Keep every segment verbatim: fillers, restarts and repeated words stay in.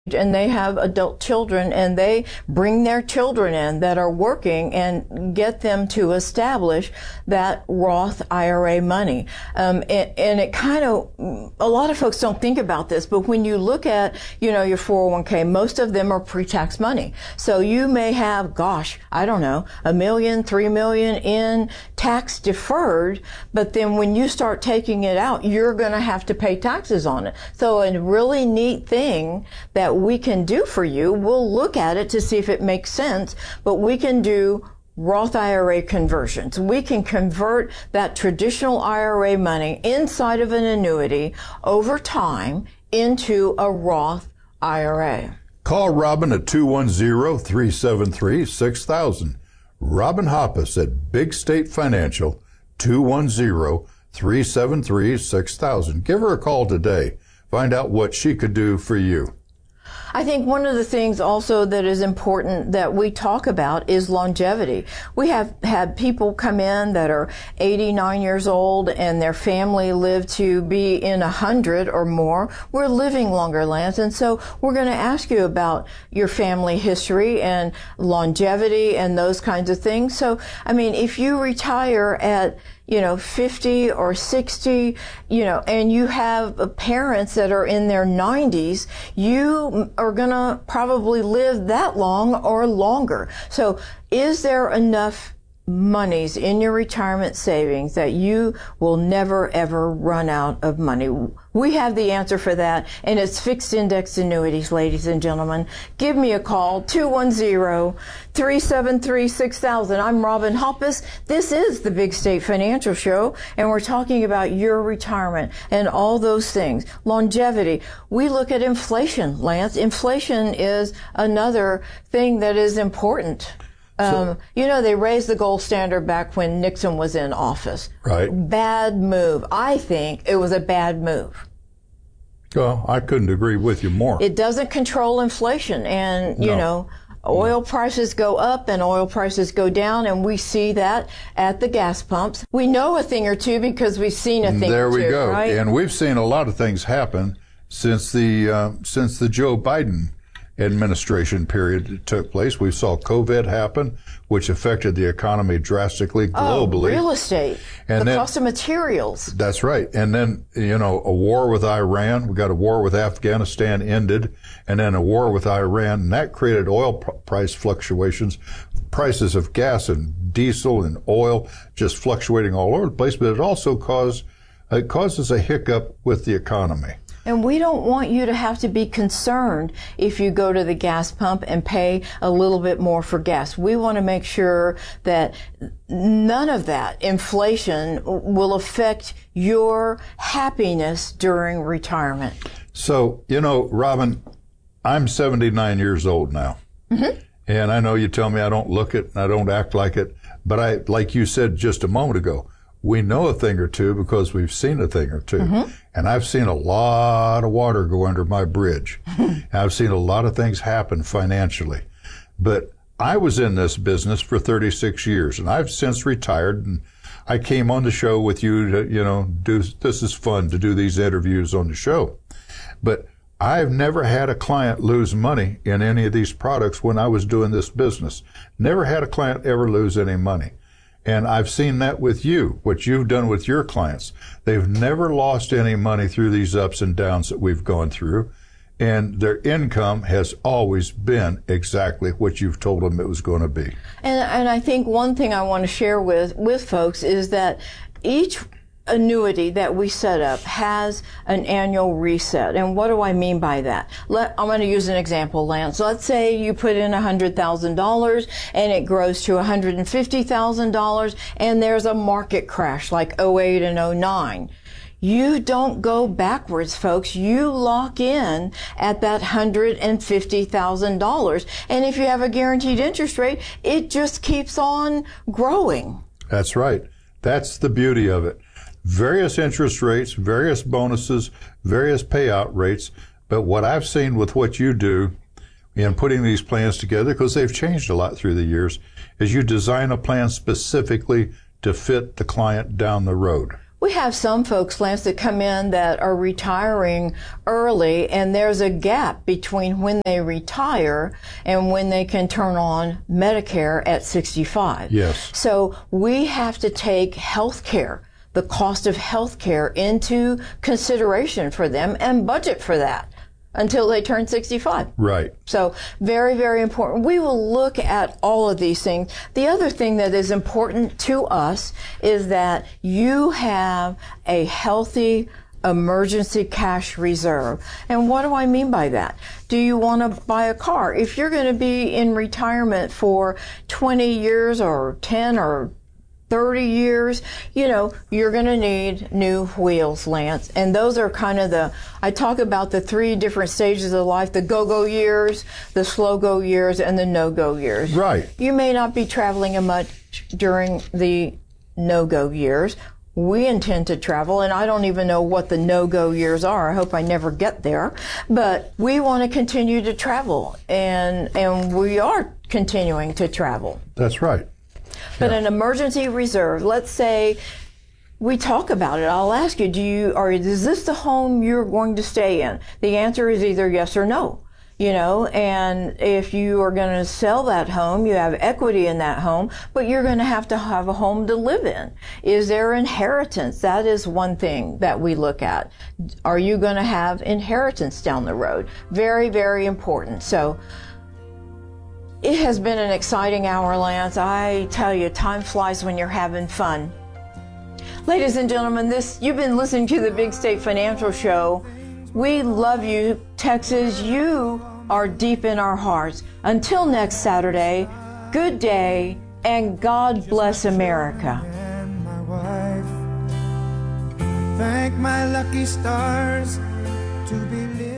and they have adult children, and they bring their children in that are working and get them to establish that Roth I R A money. Um, and, and it kind of, a lot of folks don't think about this, but when you look at, you know, your four oh one k, most of them are pre-tax money. So you may have, gosh, I don't know, a million, three million in tax deferred, but then when you start taking it out, you're going to have to pay taxes on it. So a really neat thing that we can do for you, we'll look at it to see if it makes sense, but we can do Roth I R A conversions. We can convert that traditional I R A money inside of an annuity over time into a Roth I R A. Call Robin at two one zero, three seven three, six thousand. Robin Hoppus at Big State Financial, two one zero, three seven three, six thousand. Give her a call today. Find out what she could do for you. I think one of the things also that is important that we talk about is longevity. We have had people come in that are eighty-nine years old and their family lived to be in one hundred or more. We're living longer, Lance, and so we're going to ask you about your family history and longevity and those kinds of things. So, I mean, if you retire at you know, fifty or sixty, you know, and you have parents that are in their nineties, you are going to probably live that long or longer. So is there enough monies in your retirement savings that you will never, ever run out of money? We have the answer for that, and it's fixed index annuities, ladies and gentlemen. Give me a call, two one zero, three seven three, six thousand. I'm Robin Hoppus. This is the Big State Financial Show, and we're talking about your retirement and all those things. Longevity. We look at inflation, Lance. Inflation is another thing that is important. Um, you know, they raised the gold standard back when Nixon was in office. Right. Bad move. I think it was a bad move. Well, I couldn't agree with you more. It doesn't control inflation. And, you No. know, oil prices go up and oil prices go down, and we see that at the gas pumps. We know a thing or two because we've seen a thing there or two, we go. right? And we've seen a lot of things happen since the uh, since the Joe Biden administration period that took place. We saw COVID happen, which affected the economy drastically globally. Oh, real estate, and the then, cost of materials. That's right. And then, you know, a war with Iran. We got a war with Afghanistan ended, and then a war with Iran, and that created oil pr- price fluctuations, prices of gas and diesel and oil just fluctuating all over the place, but it also caused, it causes a hiccup with the economy. And we don't want you to have to be concerned if you go to the gas pump and pay a little bit more for gas. We want to make sure that none of that inflation will affect your happiness during retirement. So, you know, Robin, I'm seventy-nine years old now. Mm-hmm. And I know you tell me I don't look it and I don't act like it, but I, like you said just a moment ago, we know a thing or two because we've seen a thing or two. Mm-hmm. And I've seen a lot of water go under my bridge. I've seen a lot of things happen financially. But I was in this business for thirty-six years, and I've since retired. And I came on the show with you to, you know, do, this is fun to do these interviews on the show. But I've never had a client lose money in any of these products when I was doing this business. Never had a client ever lose any money. And I've seen that with you, what you've done with your clients. They've never lost any money through these ups and downs that we've gone through. And their income has always been exactly what you've told them it was going to be. And, and I think one thing I want to share with, with folks is that each annuity that we set up has an annual reset. And what do I mean by that? Let, I'm going to use an example, Lance. Let's say you put in one hundred thousand dollars and it grows to one hundred fifty thousand dollars and there's a market crash like oh eight and oh nine. You don't go backwards, folks. You lock in at that one hundred fifty thousand dollars. And if you have a guaranteed interest rate, it just keeps on growing. That's right. That's the beauty of it. Various interest rates, various bonuses, various payout rates. But what I've seen with what you do in putting these plans together, because they've changed a lot through the years, is you design a plan specifically to fit the client down the road. We have some folks, Lance, that come in that are retiring early, and there's a gap between when they retire and when they can turn on Medicare at sixty-five. Yes. So we have to take health care, the cost of health care, into consideration for them and budget for that until they turn sixty-five. Right. So very, very important. We will look at all of these things. The other thing that is important to us is that you have a healthy emergency cash reserve. And what do I mean by that? Do you want to buy a car? If you're going to be in retirement for twenty years or ten or thirty years, you know, you're going to need new wheels, Lance. And those are kind of the, I talk about the three different stages of life, the go-go years, the slow-go years, and the no-go years. Right. You may not be traveling much during the no-go years. We intend to travel, and I don't even know what the no-go years are. I hope I never get there. But we want to continue to travel, and and we are continuing to travel. That's right. But Yeah. an emergency reserve, let's say we talk about it. I'll ask you, do you, or is this the home you're going to stay in? The answer is either yes or no. You know, and if you are going to sell that home, you have equity in that home, but you're going to have to have a home to live in. Is there inheritance? That is one thing that we look at. Are you going to have inheritance down the road? Very, very important. So it has been an exciting hour, Lance. I tell you, time flies when you're having fun. Ladies and gentlemen, this you've been listening to the Big State Financial Show. We love you, Texas. You are deep in our hearts. Until next Saturday, good day, and God bless America. And my wife, thank my lucky stars to be living.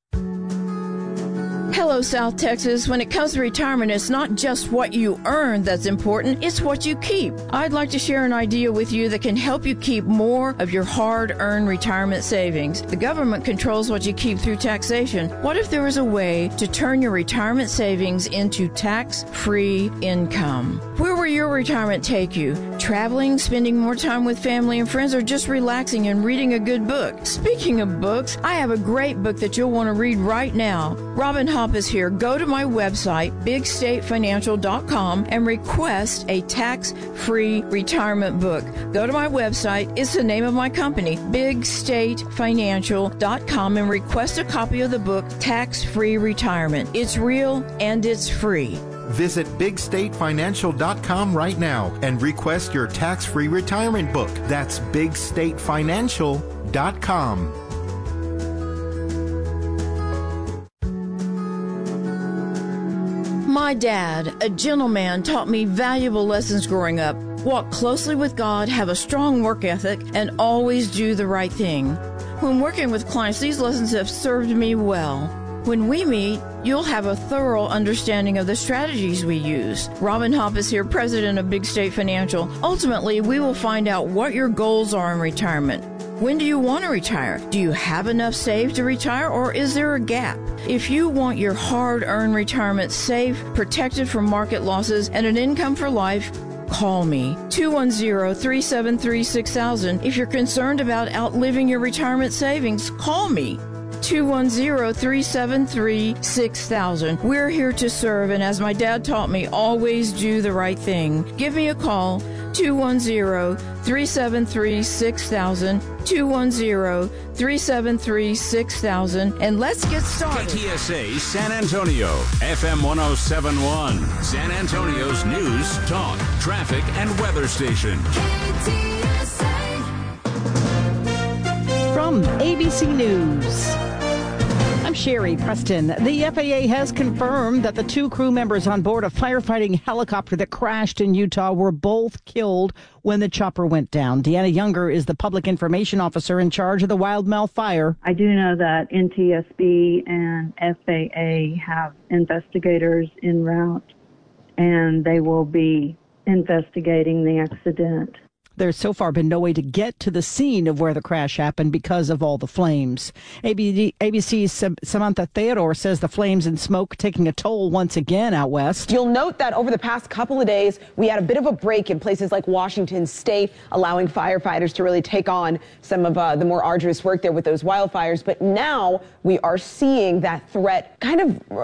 Hello, South Texas. When it comes to retirement, it's not just what you earn that's important, it's what you keep. I'd like to share an idea with you that can help you keep more of your hard-earned retirement savings. The government controls what you keep through taxation. What if there was a way to turn your retirement savings into tax-free income? Where will your retirement take you? Traveling, spending more time with family and friends, or just relaxing and reading a good book? Speaking of books, I have a great book that you'll want to read right now. Robin Hopp is here. Go to my website, big state financial dot com, and request a tax-free retirement book. Go to my website. It's the name of my company, big state financial dot com, and request a copy of the book, Tax-Free Retirement. It's real and it's free. Visit big state financial dot com right now and request your tax-free retirement book. That's big state financial dot com. My dad, a gentleman, taught me valuable lessons growing up. Walk closely with God, have a strong work ethic, and always do the right thing. When working with clients, these lessons have served me well. When we meet, you'll have a thorough understanding of the strategies we use. Robin Hopp is here, president of Big State Financial. Ultimately, we will find out what your goals are in retirement. When do you want to retire? Do you have enough saved to retire, or is there a gap? If you want your hard-earned retirement safe, protected from market losses, and an income for life, call me, two one zero, three seven three, six thousand. If you're concerned about outliving your retirement savings, call me, two one zero, three seven three, six thousand. We're here to serve, and as my dad taught me, always do the right thing. Give me a call, two one zero, three seven three, six thousand, two one zero, three seven three, six thousand, and let's get started. K T S A San Antonio, F M one oh seven point one, San Antonio's news, talk, traffic, and weather station. K T S A. From A B C News, I'm Sherry Preston. The F A A has confirmed that the two crew members on board a firefighting helicopter that crashed in Utah were both killed when the chopper went down. Deanna Younger is the public information officer in charge of the Wildmouth fire. I do know that N T S B and F A A have investigators en route, and they will be investigating the accident. There's so far been no way to get to the scene of where the crash happened because of all the flames. A B C's Samantha Theodore says the flames and smoke taking a toll once again out west. You'll note that over the past couple of days, we had a bit of a break in places like Washington State, allowing firefighters to really take on some of uh, the more arduous work there with those wildfires. But now we are seeing that threat kind of